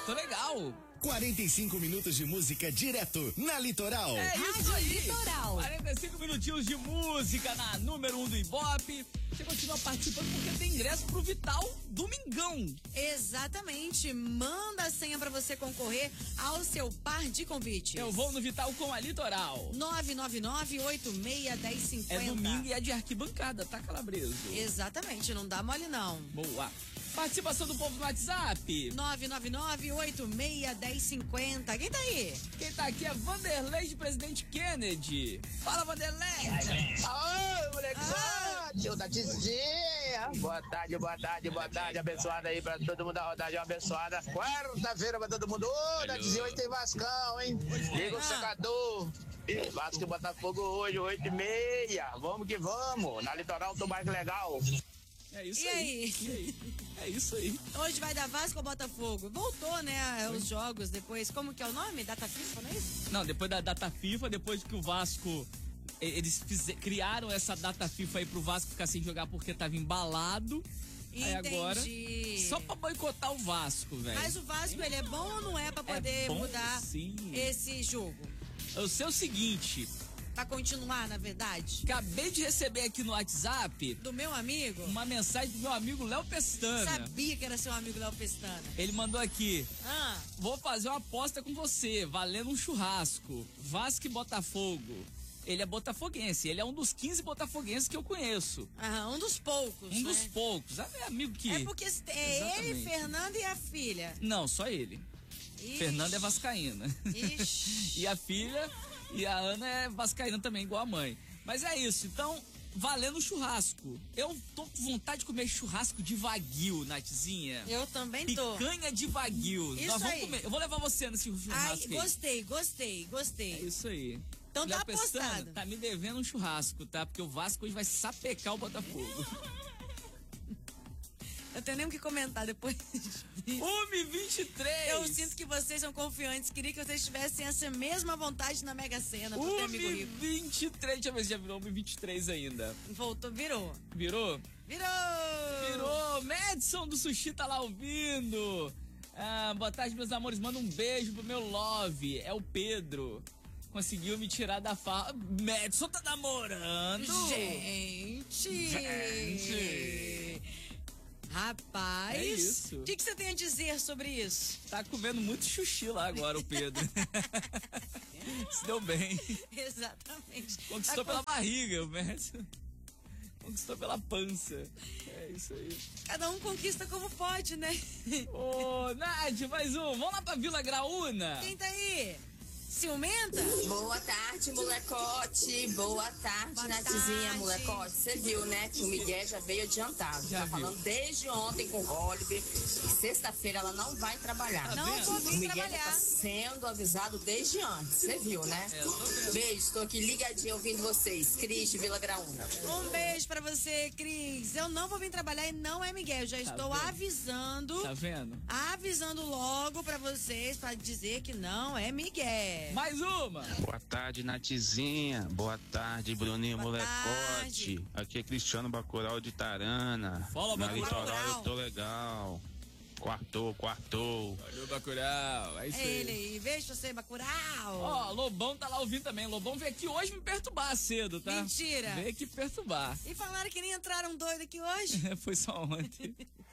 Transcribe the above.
Tô legal. 45 minutos de música direto na Litoral. É isso Rádio aí. Litoral. 45 minutinhos de música na número 1 do Ibope. Você continua participando porque tem ingresso pro Vital Domingão. Exatamente. Manda a senha pra você concorrer ao seu par de convites. Eu vou no Vital com a Litoral. 999-86-1050. É domingo e é de arquibancada, tá, Calabreso? Exatamente, não dá mole não. Boa. Participação do povo no WhatsApp. 999-86-1050. Quem tá aí? Quem tá aqui é Vanderlei de Presidente Kennedy. Fala, Vanderlei. Aô, moleque, da Tizinha. Boa tarde, abençoada aí pra todo mundo da rodagem abençoada. Quarta-feira pra todo mundo. Ô, da Tizinha, hoje tem Vascão, hein? Liga o secador. Vasco e Botafogo hoje, 8h30. Vamos que vamos. Na Litoral tô mais legal. É isso E aí? E aí? É isso aí. Hoje vai dar Vasco ou Botafogo? Voltou, né, os jogos depois. Como que é o nome? Data FIFA, não é isso? Não, depois da data FIFA, depois que o Vasco... Eles criaram essa data FIFA aí pro Vasco ficar sem jogar porque tava embalado. Aí agora, só pra boicotar o Vasco, velho. Mas o Vasco, ele é bom ou não é pra poder bom, mudar sim. esse jogo? Eu sei o seguinte... Pra continuar, na verdade? Acabei de receber aqui no WhatsApp Do meu amigo? uma mensagem do meu amigo Léo Pestana. Sabia que era seu amigo Léo Pestana. Ele mandou aqui: Ah, vou fazer uma aposta com você, valendo um churrasco. Vasco e Botafogo. Ele é botafoguense, ele é um dos 15 botafoguenses que eu conheço. um dos poucos, Um né? dos poucos. É amigo que... É porque é ele, Exatamente. Fernando e a filha. Não, só ele. Ixi. Fernando é vascaína. Ixi. E a filha e a Ana é vascaína também, igual a mãe. Mas é isso, então, valendo churrasco. Eu tô com vontade de comer churrasco de Wagyu, Natizinha. Eu também tô. Picanha de Wagyu. Isso Nós vamos aí. comer. Eu vou levar você nesse Ai, churrasco aí. gostei. É isso aí. Então tá Léo Pestana, apostado. tá me devendo um churrasco, tá? Porque o Vasco hoje vai sapecar o Botafogo. Eu tenho nem o que comentar depois disso. 1h23. Eu sinto que vocês são confiantes. Queria que vocês tivessem essa mesma vontade na Mega Sena. Por ter amigo rico. 1h23. Deixa eu ver se já virou 1h23 ainda. Voltou, virou. Virou? Virou! Virou! Madison do Sushi tá lá ouvindo. Boa tarde, meus amores. Manda um beijo pro meu love. É o Pedro. Conseguiu me tirar da farra. Madison tá namorando. Gente! Rapaz! É isso. O que você tem a dizer sobre isso? Tá comendo muito xuxi lá agora, o Pedro. Se deu bem. Exatamente. Conquistou pela barriga, o Madison. Conquistou pela pança. É isso aí. Cada um conquista como pode, né? Ô, Nádia, mais um. Vamos lá pra Vila Graúna. Quem tá aí? Ciumenta? Boa tarde, molecote. Boboa tarde, Boa Natizinha, tarde. molecote. Você viu, né, que o Miguel já veio adiantado. Já tá viu. falando desde ontem com o Oliver. Sexta-feira ela não vai trabalhar. Não vou O vir Miguel já trabalhar. tá sendo avisado desde antes. Você viu, né? É, eu tô vendo. Beijo, tô aqui ligadinha ouvindo vocês. Cris de Vila Graúna. Um beijo pra você, Cris. Eu não vou vir trabalhar e não é Miguel. Eu já estou vendo? avisando. Tá vendo? Avisando logo pra vocês, pra dizer que não é Miguel. Mais uma. Boa tarde, Natizinha. Boa tarde, Bruninho Boa Molecote. tarde. Aqui é Cristiano Bacurau de Tarana. Fala, Na Bacurau. Litoral eu tô legal. Quartou. Valeu, Bacurau. É isso É aí. ele aí. Beijo pra você, Bacurau. Ó, Lobão tá lá ouvindo também. Lobão veio aqui hoje me perturbar cedo, tá? Mentira. Veio aqui perturbar. E falaram que nem entraram doido aqui hoje. Foi só ontem.